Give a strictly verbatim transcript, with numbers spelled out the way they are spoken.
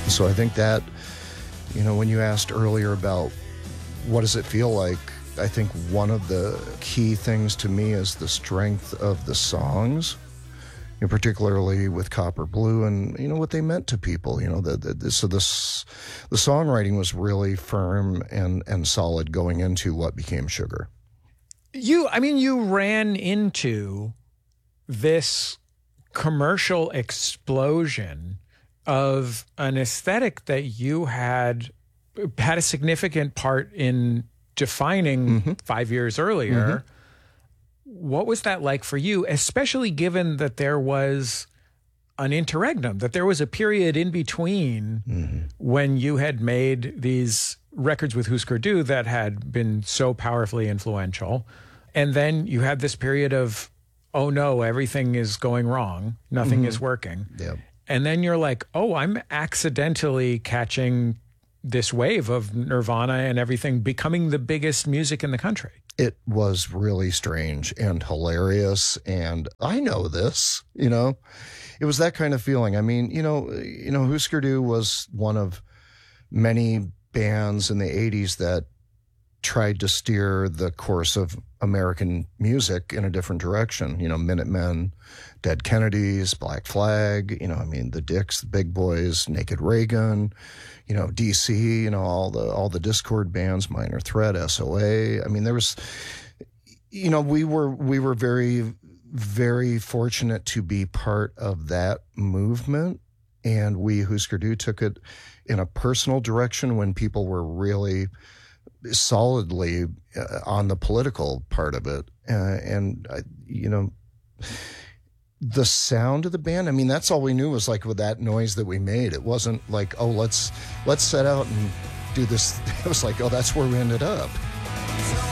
So I think that, you know, when you asked earlier about what does it feel like, I think one of the key things to me is the strength of the songs, you know, particularly with Copper Blue, and, you know, what they meant to people. You know, the, the, so this, the songwriting was really firm and, and solid going into what became Sugar. You, I mean, you ran into this commercial explosion of an aesthetic that you had had a significant part in defining mm-hmm. five years earlier. Mm-hmm. What was that like for you, especially given that there was an interregnum, that there was a period in between mm-hmm. when you had made these records with Husker Du that had been so powerfully influential, and then you had this period of, oh no, everything is going wrong, nothing mm-hmm. is working. Yeah. And then you're like, oh, I'm accidentally catching this wave of Nirvana and everything becoming the biggest music in the country. It was really strange and hilarious, and I know this, you know. It was that kind of feeling. I mean, you know, you know, Husker Du was one of many bands in the eighties that tried to steer the course of American music in a different direction. You know, Minutemen, Dead Kennedys, Black Flag, you know, I mean, the Dicks, the Big Boys, Naked Raygun, you know, D C, you know, all the all the Discord bands, Minor Threat, S O A. I mean, there was, you know, we were we were very, very fortunate to be part of that movement. And we, Husker Du, took it in a personal direction when people were really solidly uh, on the political part of it. Uh, and, uh, you know, the sound of the band, I mean, that's all we knew was like with that noise that we made. It wasn't like, oh, let's, let's set out and do this. It was like, oh, that's where we ended up.